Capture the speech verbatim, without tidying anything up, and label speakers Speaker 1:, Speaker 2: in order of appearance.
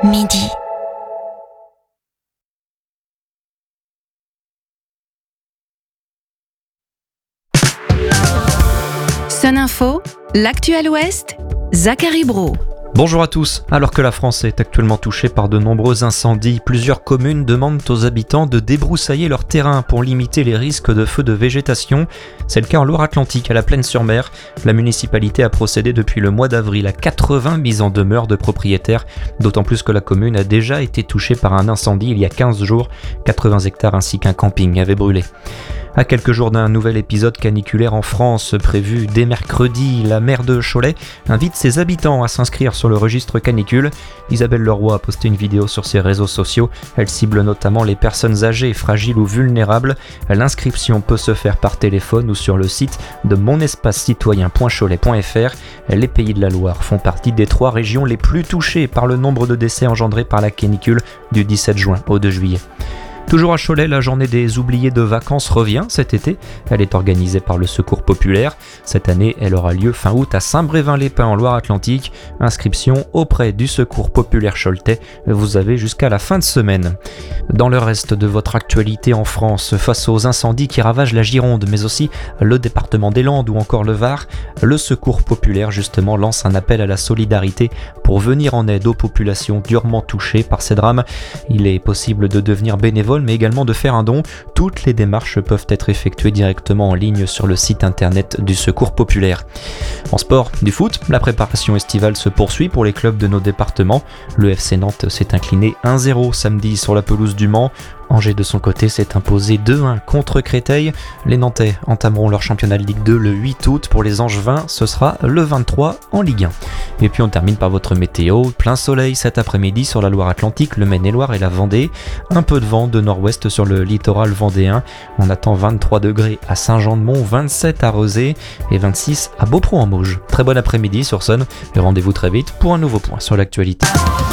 Speaker 1: midi. Sun Info, l'actuel Ouest, Zachary Brault.
Speaker 2: Bonjour à tous. Alors que la France est actuellement touchée par de nombreux incendies, plusieurs communes demandent aux habitants de débroussailler leur terrain pour limiter les risques de feux de végétation. C'est le cas en Loire-Atlantique, à la Plaine-sur-Mer. La municipalité a procédé depuis le mois d'avril à quatre-vingts mises en demeure de propriétaires, d'autant plus que la commune a déjà été touchée par un incendie il y a quinze jours. quatre-vingts hectares ainsi qu'un camping avaient brûlé. À quelques jours d'un nouvel épisode caniculaire en France prévu dès mercredi, la maire de Cholet invite ses habitants à s'inscrire sur le registre canicule. Isabelle Leroy a posté une vidéo sur ses réseaux sociaux. Elle cible notamment les personnes âgées, fragiles ou vulnérables. L'inscription peut se faire par téléphone ou sur le site de mon espace citoyen point cholet point f r. Les Pays de la Loire font partie des trois régions les plus touchées par le nombre de décès engendrés par la canicule du dix-sept juin au deux juillet. Toujours à Cholet, la journée des oubliés de vacances revient cet été. Elle est organisée par le Secours populaire. Cette année, elle aura lieu fin août à Saint-Brévin-les-Pins en Loire-Atlantique. Inscription auprès du Secours populaire choletais. Vous avez jusqu'à la fin de semaine. Dans le reste de votre actualité en France, face aux incendies qui ravagent la Gironde, mais aussi le département des Landes ou encore le Var, le Secours populaire justement lance un appel à la solidarité pour venir en aide aux populations durement touchées par ces drames. Il est possible de devenir bénévole, mais également de faire un don. Toutes les démarches peuvent être effectuées directement en ligne sur le site internet du Secours populaire. En sport, du foot, la préparation estivale se poursuit pour les clubs de nos départements. Le F C Nantes s'est incliné un zéro samedi sur la pelouse du Mans. Angers de son côté s'est imposé deux un contre Créteil. Les Nantais entameront leur championnat de Ligue deux le huit août. Pour les Angevins, ce sera le vingt-trois en Ligue un. Et puis on termine par votre météo. Plein soleil cet après-midi sur la Loire-Atlantique, le Maine-et-Loire et la Vendée. Un peu de vent de nord-ouest sur le littoral vendéen. On attend vingt-trois degrés à Saint-Jean-de-Mont, vingt-sept à Rezé et vingt-six à Beaupron-en-Mauges. Très bon après-midi sur Sun et rendez-vous très vite pour un nouveau point sur l'actualité.